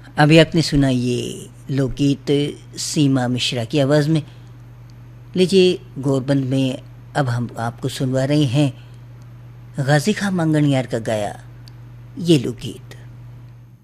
अभी आपने सुना ये लोकगीत सीमा मिश्रा की आवाज़ में। लीजिए गोरबंद में अब हम आपको सुनवा रहे हैं गाजी खां मंगणियार का गाया ये लोकगीत।